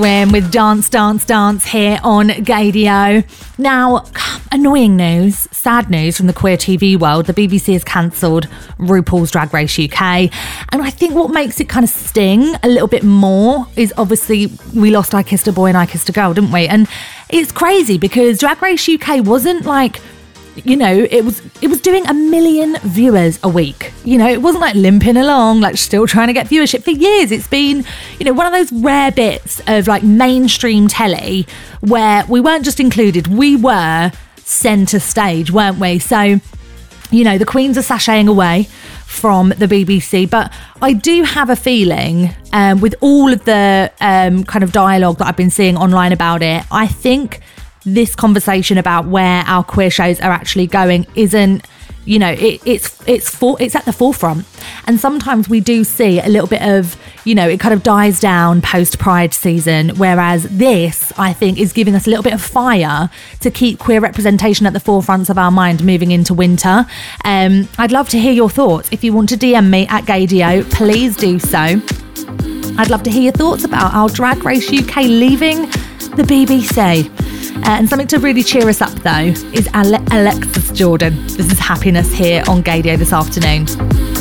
We're with Dance, Dance, Dance here on Gaydio. Now, annoying news, sad news from the queer TV world. The BBC has cancelled RuPaul's Drag Race UK. And I think what makes it kind of sting a little bit more is obviously we lost I Kissed a Boy and I Kissed a Girl, didn't we? And it's crazy because Drag Race UK wasn't like, you know, it was doing 1 million viewers a week. You know, it wasn't like limping along, like still trying to get viewership. For years, it's been, you know, one of those rare bits of like mainstream telly where we weren't just included, we were centre stage, weren't we? So, you know, the queens are sashaying away from the BBC, but I do have a feeling with all of the kind of dialogue that I've been seeing online about it, I think this conversation about where our queer shows are actually going isn't, you know, it's at the forefront. And sometimes we do see a little bit of, you know, it kind of dies down post Pride season, whereas this, I think, is giving us a little bit of fire to keep queer representation at the forefront of our mind moving into winter. I'd love to hear your thoughts. If you want to DM me at Gaydio, please do so. I'd love to hear your thoughts about our Drag Race UK leaving the BBC. And something to really cheer us up, though, is Alexis Jordan. This is Happiness here on Gaydio this afternoon.